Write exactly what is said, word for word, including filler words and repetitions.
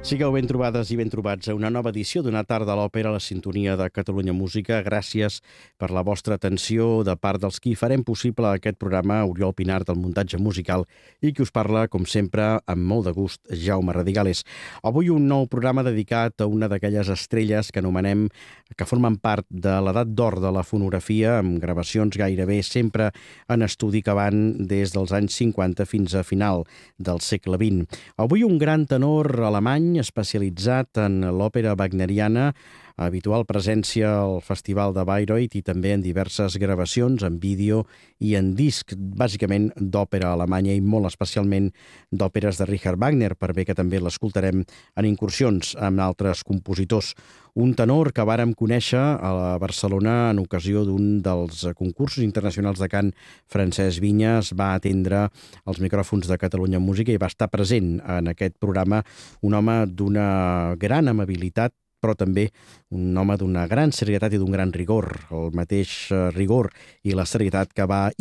Sigueu ben trobades i ben trobats a una nova edició d'Una tarda a l'òpera a la sintonia de Catalunya Música. Gràcies per la vostra atenció de part dels qui farem possible aquest programa, Oriol Pinar del muntatge musical i qui us parla, com sempre, amb molt de gust, Jaume Radigales. Avui un nou programa dedicat a una d'aquelles estrelles que anomenem que formen part de l'edat d'or de la fonografia, amb gravacions gairebé sempre en estudi que van des dels anys cinquanta fins a final del segle vint. Avui un gran tenor alemany especialitzat en l'òpera wagneriana, habitual presència al Festival de Bayreuth i també en diverses gravacions en vídeo i en disc, bàsicament d'òpera alemanya i molt especialment d'òperes de Richard Wagner, per bé que també l'escoltarem en incursions amb altres compositors. Un tenor que vàrem conèixer a Barcelona en ocasió d'un dels concursos internacionals de cant. Francesc Vinyes va atendre els micròfons de Catalunya Música i va estar present en aquest programa, un home d'una gran amabilitat, però també un home d'una gran serietat i d'un gran rigor, el mateix rigor i la serietat que va